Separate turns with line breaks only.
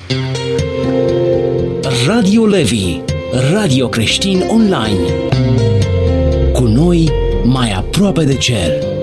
Radio Levi, radio creștin online. Cu noi, mai aproape de cer.